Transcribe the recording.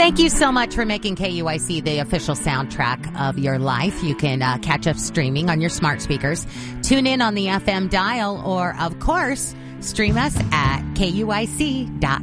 Thank you so much for making KUIC the official soundtrack of your life. You can catch us streaming on your smart speakers. Tune in on the FM dial or, of course, stream us at KUIC.com.